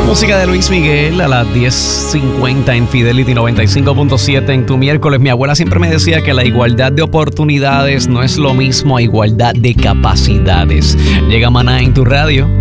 Música de Luis Miguel a las 10:50 en Fidelity 95.7 en tu miércoles. Mi abuela siempre me decía que la igualdad de oportunidades no es lo mismo a igualdad de capacidades. Llega Maná en tu radio.